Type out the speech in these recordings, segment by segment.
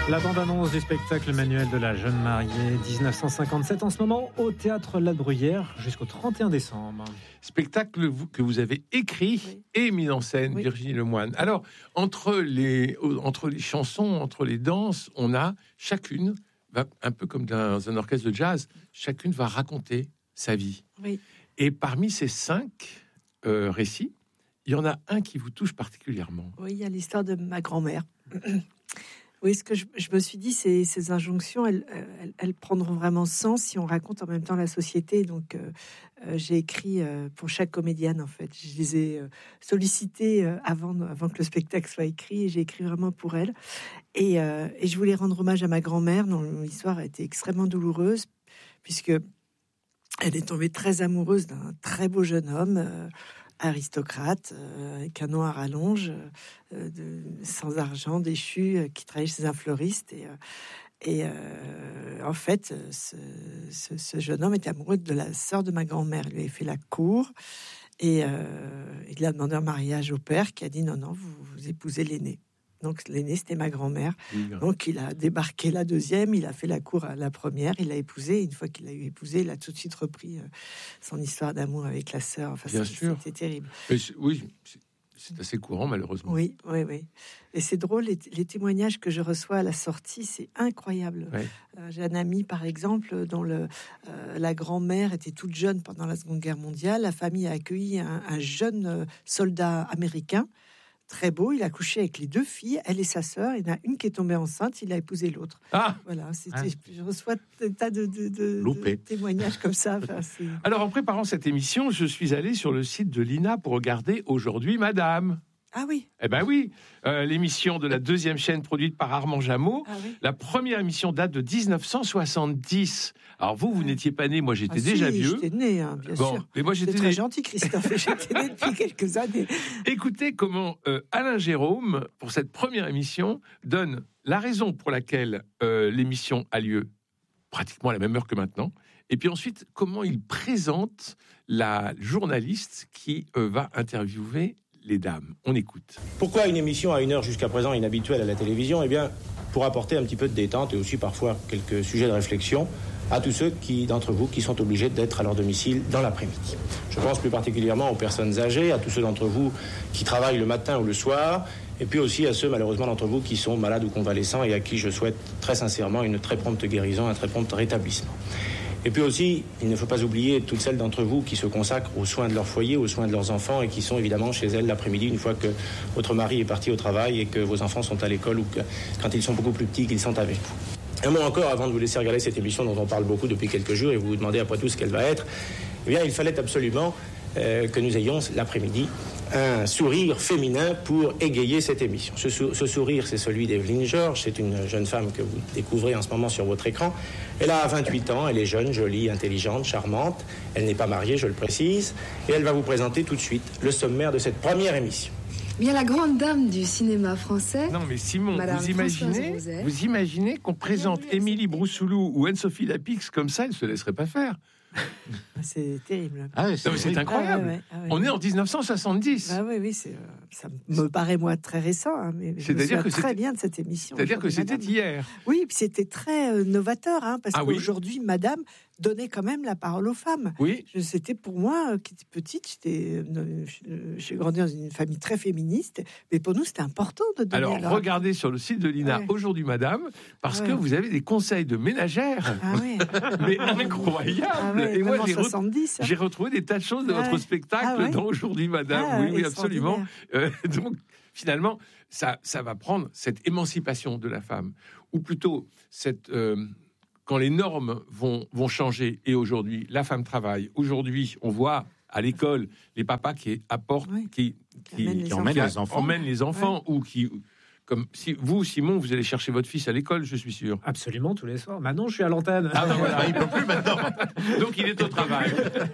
La bande-annonce du spectacle Manuel de la jeune mariée 1957 en ce moment au Théâtre La Bruyère jusqu'au 31 décembre. Spectacle que vous avez écrit et mis en scène, Virginie Lemoine. Alors, entre les chansons, entre les danses, on a chacune, un peu comme dans un orchestre de jazz, chacune va raconter sa vie. Oui. Et parmi ces 5 récits, il y en a un qui vous touche particulièrement. Oui, il y a l'histoire de ma grand-mère. Oui, ce que je me suis dit, ces injonctions, elles prendront vraiment sens si on raconte en même temps la société. Donc, j'ai écrit pour chaque comédienne, en fait. Je les ai sollicitées avant que le spectacle soit écrit, et j'ai écrit vraiment pour elle. Et je voulais rendre hommage à ma grand-mère, dont l'histoire a été extrêmement douloureuse, puisque elle est tombée très amoureuse d'un très beau jeune homme, aristocrate, avec un nom à rallonge, sans argent, déchu, qui travaillait chez un fleuriste. Et en fait, ce jeune homme était amoureux de la sœur de ma grand-mère. Il lui avait fait la cour et il a demandé un mariage au père, qui a dit non, vous épousez l'aîné. Donc l'aîné, c'était ma grand-mère. Oui. Donc il a débarqué la deuxième, il a fait la cour à la première, il l'a épousée. Une fois qu'il l'a eu épousée, il a tout de suite repris son histoire d'amour avec la sœur. Enfin, bien sûr. C'était terrible. Mais c'est assez courant, malheureusement. Oui. Et c'est drôle, les témoignages que je reçois à la sortie, c'est incroyable. Ouais. J'ai un ami, par exemple, dont la grand-mère était toute jeune pendant la Seconde Guerre mondiale. La famille a accueilli un jeune soldat américain, très beau. Il a couché avec les 2 filles, elle et sa sœur. Il y en a une qui est tombée enceinte, il a épousé l'autre. Ah, voilà, je reçois un tas de témoignages comme ça. Enfin, alors, en préparant cette émission, je suis allé sur le site de l'INA pour regarder Aujourd'hui Madame. Ah oui. Eh ben oui, l'émission de la 2e chaîne produite par Armand Jameau. Ah oui. La première émission date de 1970. Alors vous n'étiez pas né, moi j'étais déjà vieux. J'étais né, bien sûr. Mais moi j'étais très gentil, Christophe. J'étais né depuis quelques années. Écoutez comment Alain Jérôme, pour cette première émission, donne la raison pour laquelle l'émission a lieu pratiquement à la même heure que maintenant. Et puis ensuite, comment il présente la journaliste qui va interviewer les dames. On écoute. Pourquoi une émission à 1 heure jusqu'à présent inhabituelle à la télévision ? Eh bien, pour apporter un petit peu de détente et aussi parfois quelques sujets de réflexion à tous ceux d'entre vous qui sont obligés d'être à leur domicile dans l'après-midi. Je pense plus particulièrement aux personnes âgées, à tous ceux d'entre vous qui travaillent le matin ou le soir, et puis aussi à ceux malheureusement d'entre vous qui sont malades ou convalescents et à qui je souhaite très sincèrement une très prompte guérison, un très prompt rétablissement. Et puis aussi, il ne faut pas oublier toutes celles d'entre vous qui se consacrent aux soins de leur foyer, aux soins de leurs enfants et qui sont évidemment chez elles l'après-midi une fois que votre mari est parti au travail et que vos enfants sont à l'école ou que quand ils sont beaucoup plus petits, qu'ils sont avec vous. Un mot encore avant de vous laisser regarder cette émission dont on parle beaucoup depuis quelques jours et vous vous demandez après tout ce qu'elle va être. Eh bien, il fallait absolument que nous ayons l'après-midi un sourire féminin pour égayer cette émission. Ce sourire, c'est celui d'Evelyne Georges. C'est une jeune femme que vous découvrez en ce moment sur votre écran. Elle a 28 ans, elle est jeune, jolie, intelligente, charmante. Elle n'est pas mariée, je le précise. Et elle va vous présenter tout de suite le sommaire de cette première émission. Bien, la grande dame du cinéma français. Non, mais Simon, Madame vous imaginez qu'on présente Émilie Broussoulou ou Anne-Sophie Lapix comme ça, elle ne se laisserait pas faire. C'est terrible. Ah ouais, c'est incroyable. On est en 1970. Ah oui, ça me paraît moi très récent, hein, mais je me souviens très bien de cette émission. C'est-à-dire que c'était hier. Oui, puis c'était très novateur, parce qu'aujourd'hui, Madame donnait quand même la parole aux femmes. Oui. C'était pour moi, qui était petite, j'ai grandi dans une famille très féministe, mais pour nous, c'était important de donner. Alors, regardez sur le site de l'INA Aujourd'hui Madame, parce que vous avez des conseils de ménagères. Ah oui. Mais incroyables. Et moi, j'ai retrouvé des tas de choses de votre spectacle dans Aujourd'hui Madame. Oui, absolument. Donc, finalement, ça va prendre cette émancipation de la femme, ou plutôt quand les normes vont changer. Et aujourd'hui, la femme travaille. Aujourd'hui, on voit à l'école les papas qui apportent, qui emmènent les enfants ou qui... Comme si vous, Simon, vous allez chercher votre fils à l'école, je suis sûr. Absolument, tous les soirs. Maintenant, je suis à l'antenne. Ah ben voilà, il peut plus maintenant. Donc il est au travail.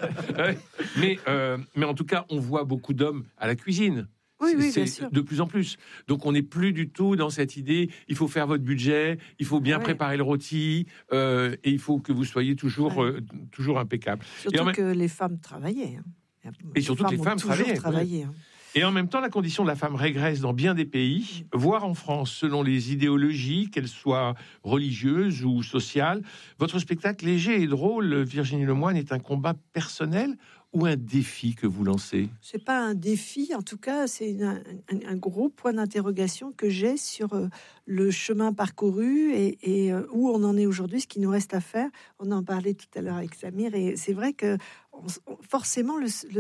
Mais en tout cas, on voit beaucoup d'hommes à la cuisine. Oui, bien sûr. De plus en plus. Donc on n'est plus du tout dans cette idée. Il faut faire votre budget, il faut bien préparer le rôti, et il faut que vous soyez toujours impeccable. Surtout que les femmes travaillaient. Et surtout que les femmes travaillaient. Et en même temps, la condition de la femme régresse dans bien des pays, voire en France, selon les idéologies, qu'elles soient religieuses ou sociales. Votre spectacle léger et drôle, Virginie Lemoine, est un combat personnel ou un défi que vous lancez? C'est pas un défi, en tout cas, c'est un gros point d'interrogation que j'ai sur le chemin parcouru et où on en est aujourd'hui, ce qui nous reste à faire. On en parlait tout à l'heure avec Samir, et c'est vrai que forcément,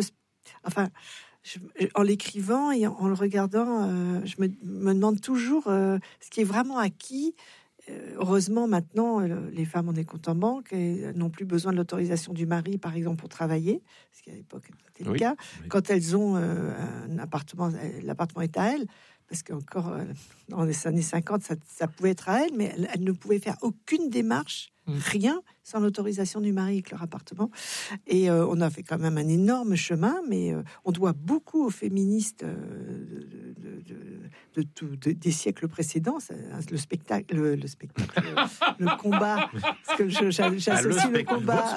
en l'écrivant et en le regardant, je me demande toujours ce qui est vraiment acquis. Heureusement, maintenant, les femmes ont des comptes en banque et n'ont plus besoin de l'autorisation du mari, par exemple, pour travailler, ce qui à l'époque était le cas. Oui. Quand elles ont un appartement, l'appartement est à elles, parce qu'encore dans les années 50, ça pouvait être à elles, mais elles ne pouvaient faire aucune démarche, rien, sans l'autorisation du mari avec leur appartement. Et on a fait quand même un énorme chemin, mais on doit beaucoup aux féministes des siècles précédents. Le spectacle, le combat, parce que j'associe le combat,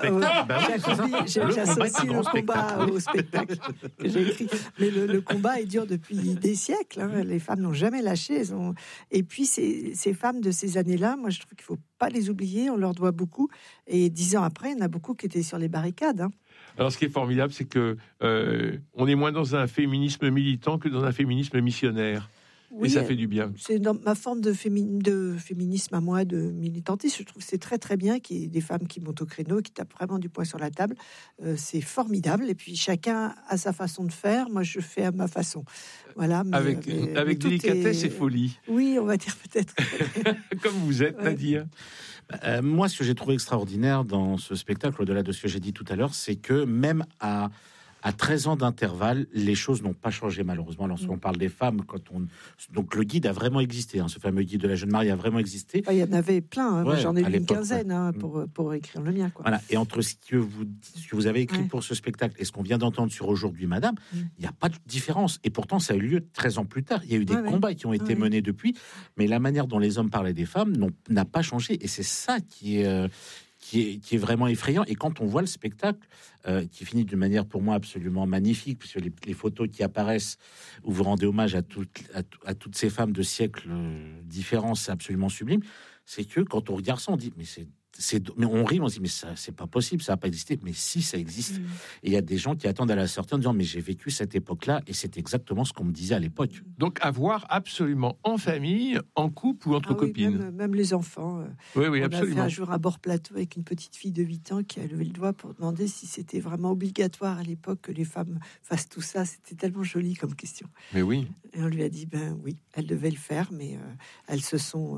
j'associe le combat au spectacle que j'ai écrit. Mais le combat est dur depuis des siècles. Hein. Les femmes n'ont jamais lâché. Et puis ces femmes de ces années-là, moi je trouve qu'il faut pas les oublier. On leur doit beaucoup. Et 10 ans après, il y en a beaucoup qui étaient sur les barricades. Hein. Alors, ce qui est formidable, c'est que on est moins dans un féminisme militant que dans un féminisme missionnaire. Oui, et ça fait du bien. C'est dans ma forme de féminisme à moi, de militantisme. Je trouve que c'est très très bien qu'il y ait des femmes qui montent au créneau, qui tapent vraiment du poing sur la table. C'est formidable. Et puis chacun a sa façon de faire. Moi, je fais à ma façon. Voilà. Avec délicatesse et folie. Oui, on va dire peut-être. Comme vous êtes, Nadir. Moi, ce que j'ai trouvé extraordinaire dans ce spectacle, au-delà de ce que j'ai dit tout à l'heure, c'est que même à 13 ans d'intervalle, les choses n'ont pas changé malheureusement. Lorsqu'on parle des femmes, donc le guide a vraiment existé. Hein, ce fameux guide de la jeune mariée a vraiment existé. Il y en avait plein. Hein, moi, j'en ai lu une quinzaine pour écrire le mien. Quoi. Voilà. Et entre ce que vous avez écrit pour ce spectacle et ce qu'on vient d'entendre sur Aujourd'hui Madame, il n'y a pas de différence. Et pourtant, ça a eu lieu 13 ans plus tard. Il y a eu des combats qui ont été menés depuis, mais la manière dont les hommes parlaient des femmes n'a pas changé. Et c'est ça qui est vraiment effrayant. Et quand on voit le spectacle, qui finit d'une manière pour moi absolument magnifique, puisque les photos qui apparaissent, où vous rendez hommage à toutes ces femmes de siècles différents, c'est absolument sublime. C'est que quand on regarde ça, on dit mais on rit, on se dit mais ça c'est pas possible, ça n'a pas existé. Mais si, ça existe. Et il y a des gens qui attendent à la sortie en disant mais j'ai vécu cette époque-là et c'est exactement ce qu'on me disait à l'époque. Donc à voir absolument en famille, en couple ou entre copines. Même les enfants. Oui, on absolument. a fait un jour à Bord-Plateau avec une petite fille de 8 ans qui a levé le doigt pour demander si c'était vraiment obligatoire à l'époque que les femmes fassent tout ça. C'était tellement joli comme question. Mais oui. Et on lui a dit oui, elles devaient le faire, mais elles se sont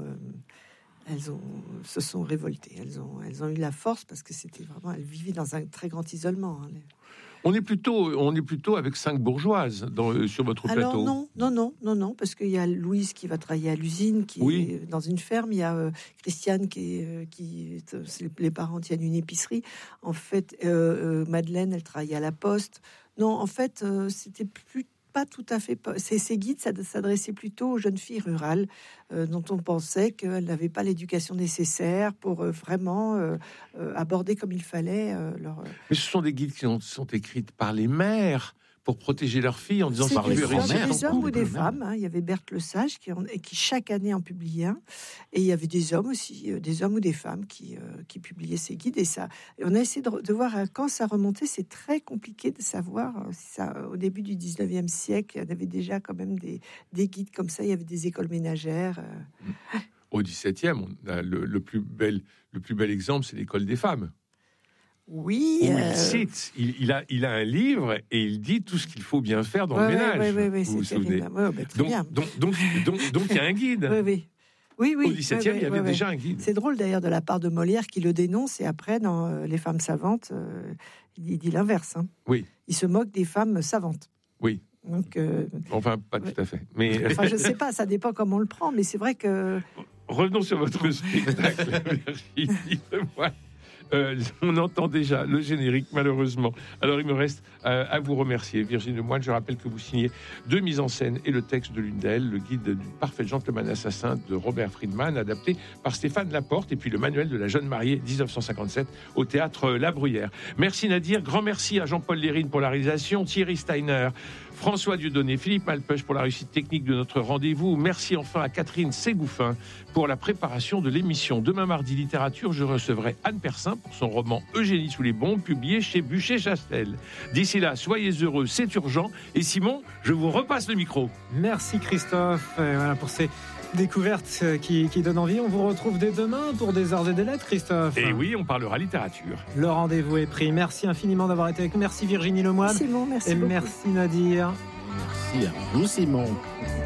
révoltées. Elles ont eu la force parce que c'était vraiment, elles vivaient dans un très grand isolement. Hein. On est plutôt avec 5 bourgeoises sur votre plateau. Non, parce qu'il y a Louise qui va travailler à l'usine, qui est dans une ferme. Il y a Christiane les parents tiennent une épicerie. En fait, Madeleine, elle travaille à la poste. Non, en fait, c'était pas tout à fait. Ces guides s'adressaient plutôt aux jeunes filles rurales dont on pensait qu'elles n'avaient pas l'éducation nécessaire pour vraiment aborder comme il fallait leur. Mais ce sont des guides qui sont écrites par les mères pour protéger leurs filles en disant par les hommes ou des femmes. Hein. Il y avait Berthe Lesage qui chaque année en publiait un, et il y avait des hommes aussi, des hommes ou des femmes qui publiaient ces guides. Et on a essayé de voir quand ça remontait. C'est très compliqué de savoir si ça. Au début du 19e siècle, il y avait déjà quand même des guides comme ça. Il y avait des écoles ménagères. Au 17e, le plus bel exemple, c'est l'école des femmes. Oui, il a un livre et il dit tout ce qu'il faut bien faire dans le ménage. Vous vous souvenez. Donc il y a un guide. Oui. Au 17e, il y avait déjà un guide. C'est drôle d'ailleurs de la part de Molière qui le dénonce, et après dans Les femmes savantes, il dit l'inverse. Hein. Oui. Il se moque des femmes savantes. Oui. Donc, enfin, pas tout à fait. Mais enfin, je sais pas, ça dépend comment on le prend, mais c'est vrai que. Revenons sur votre spectacle, Virginie Lemoine. On entend déjà le générique, malheureusement. Alors, il me reste à vous remercier, Virginie Lemoine. Je rappelle que vous signez 2 mises en scène et le texte de l'une d'elles, le guide du parfait gentleman assassin de Robert Friedman, adapté par Stéphane Laporte, et puis le manuel de la jeune mariée 1957 au théâtre La Bruyère. Merci Nadir, grand merci à Jean-Paul Lérine pour la réalisation, Thierry Steiner, François Dieudonné, Philippe Malpeuch pour la réussite technique de notre rendez-vous. Merci enfin à Catherine Ségouffin pour la préparation de l'émission. Demain mardi, littérature, je recevrai Anne Persin pour son roman Eugénie sous les bombes, publié chez Buchet-Chastel. D'ici là, soyez heureux, c'est urgent. Et Simon, je vous repasse le micro. Merci Christophe. Voilà pour ces découvertes qui donnent envie. On vous retrouve dès demain pour des arts et des lettres, Christophe. Et oui, on parlera littérature. Le rendez-vous est pris. Merci infiniment d'avoir été avec nous. Merci Virginie Lemoine. Simon, merci et beaucoup. Merci Nadir. Merci à vous, Simon.